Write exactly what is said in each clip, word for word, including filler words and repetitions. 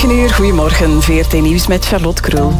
zeven uur, goedemorgen. V R T Nieuws met Charlotte Krul.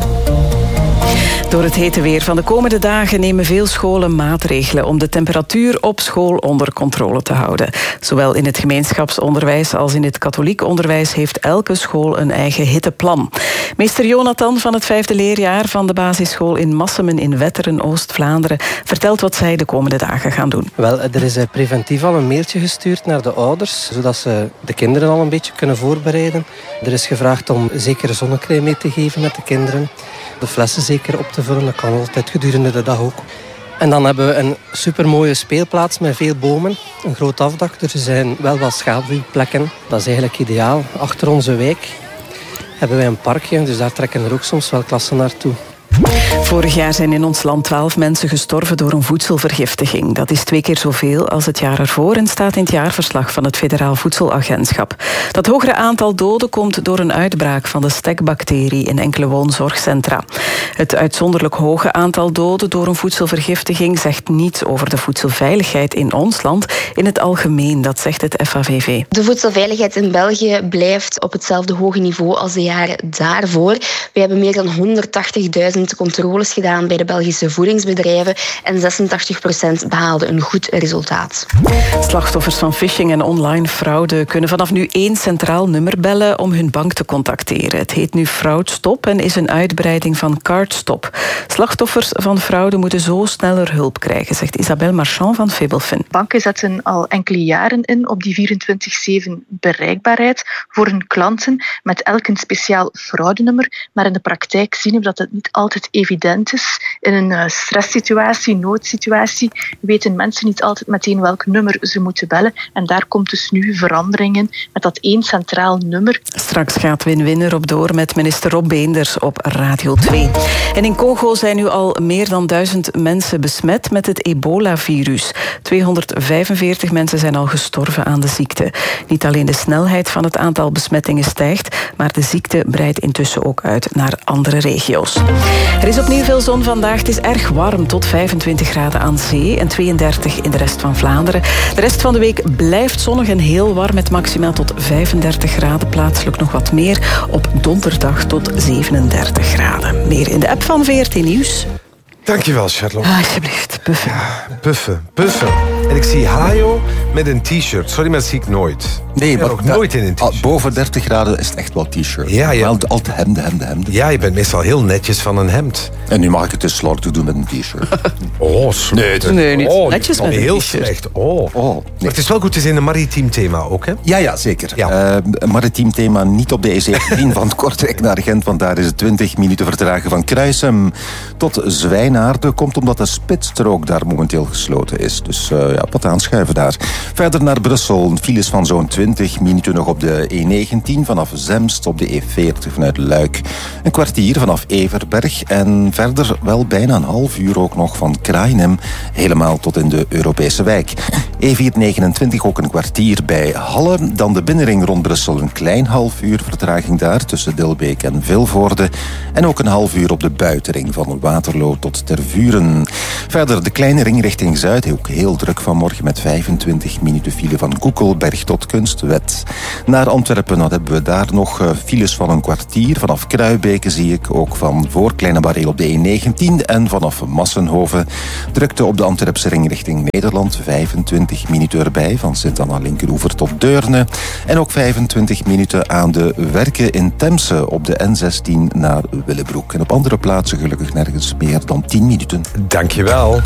Door het hete weer van de komende dagen nemen veel scholen maatregelen om de temperatuur op school onder controle te houden. Zowel in het gemeenschapsonderwijs als in het katholiek onderwijs heeft elke school een eigen hitteplan. Meester Jonathan van het vijfde leerjaar van de basisschool in Massemen in Wetteren, Oost-Vlaanderen, vertelt wat zij de komende dagen gaan doen. Wel, er is preventief al een mailtje gestuurd naar de ouders, zodat ze de kinderen al een beetje kunnen voorbereiden. Er is gevraagd om zeker zonnecrème mee te geven met de kinderen. De flessen zeker op te vullen, dat kan altijd gedurende de dag ook. En dan hebben we een supermooie speelplaats met veel bomen. Een groot afdak, er zijn wel wat schaduwplekken. Dat is eigenlijk ideaal. Achter onze wijk hebben wij een parkje, dus daar trekken er ook soms wel klassen naartoe. Vorig jaar zijn in ons land twaalf mensen gestorven door een voedselvergiftiging. Dat is twee keer zoveel als het jaar ervoor en staat in het jaarverslag van het Federaal Voedselagentschap. Dat hogere aantal doden komt door een uitbraak van de stekbacterie in enkele woonzorgcentra. Het uitzonderlijk hoge aantal doden door een voedselvergiftiging zegt niets over de voedselveiligheid in ons land in het algemeen, dat zegt het F A V V. De voedselveiligheid in België blijft op hetzelfde hoge niveau als de jaren daarvoor. We hebben meer dan honderdtachtigduizend controles gedaan bij de Belgische voedingsbedrijven en zesentachtig procent behaalde een goed resultaat. Slachtoffers van phishing en online fraude kunnen vanaf nu één centraal nummer bellen om hun bank te contacteren. Het heet nu FraudStop en is een uitbreiding van CardStop. Slachtoffers van fraude moeten zo sneller hulp krijgen, zegt Isabelle Marchand van Febelfin. Banken zetten al enkele jaren in op die vierentwintig zeven bereikbaarheid voor hun klanten met elk een speciaal fraudenummer. Maar in de praktijk zien we dat het niet altijd evident is. In een stresssituatie, noodsituatie, weten mensen niet altijd meteen welk nummer ze moeten bellen. En daar komt dus nu veranderingen met dat één centraal nummer. Straks gaat Win-Win erop door met minister Rob Beenders op Radio twee. En in Congo zijn nu al meer dan duizend mensen besmet met het ebola-virus. tweehonderdvijfenveertig mensen zijn al gestorven aan de ziekte. Niet alleen de snelheid van het aantal besmettingen stijgt, maar de ziekte breidt intussen ook uit naar andere regio's. Er is opnieuw veel zon vandaag. Het is erg warm, tot vijfentwintig graden aan zee en tweeëndertig in de rest van Vlaanderen. De rest van de week blijft zonnig en heel warm met maximaal tot vijfendertig graden. Plaatselijk nog wat meer. Op donderdag tot zevenendertig graden. Meer in de app van V R T Nieuws. Dankjewel, Charlotte. Ah, alsjeblieft, puffen. Ja, puffen, puffen. En ik zie Hajo met een t-shirt. Sorry, maar dat zie ik nooit. Nee, maar ook nooit in een t-shirt. Boven dertig graden is het echt wel t-shirt. Ja, ja. Altijd, altijd hemden, hemden, hemden. Ja, je bent meestal heel netjes van een hemd. En nu mag ik het dus slordig doen met een t-shirt. Oh, nee, het, nee, niet oh, netjes met een heel t-shirt. slecht. Oh. Oh, nee. Maar het is wel goed, het is in een maritiem thema ook, hè? Ja, ja, zeker. Ja. Uh, een maritiem thema, niet op de E zeventien van Kortrijk naar Gent, want daar is het twintig minuten vertragen van Kruisem tot Zwijnaarden. Komt omdat de spitsstrook daar momenteel gesloten is. Dus uh, ja, wat aanschuiven daar. Verder naar Brussel, files van zo'n twintig minuten nog op de E negentien vanaf Zemst, op de E veertig vanuit Luik. Een kwartier vanaf Everberg en verder wel bijna een half uur ook nog van Krainem helemaal tot in de Europese wijk. E vierhonderdnegenentwintig ook een kwartier bij Halle. Dan de binnenring rond Brussel, een klein half uur vertraging daar tussen Dilbeek en Vilvoorde. En ook een half uur op de buitenring van Waterloo tot Tervuren. Verder de kleine ring richting Zuid, ook heel druk vanmorgen met vijfentwintig minuten file van Koekelberg tot Kunstwet. Naar Antwerpen dan hebben we daar nog files van een kwartier. Vanaf Kruibeke zie ik ook van voor Kleine Bareel op de E negentien en vanaf Massenhoven. Drukte op de Antwerpse ring richting Nederland, vijfentwintig minuten erbij van Sint-Anna Linkeroever tot Deurne. En ook vijfentwintig minuten aan de Werken in Temse op de N zestien naar Willebroek. En op andere plaatsen gelukkig nergens meer dan tien minuten. Dankjewel.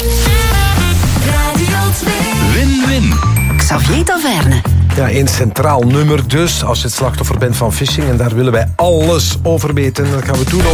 Win-win. Xavier Taverne. Ja, één centraal nummer dus, als je het slachtoffer bent van phishing. En daar willen wij alles over weten. Dat gaan we doen.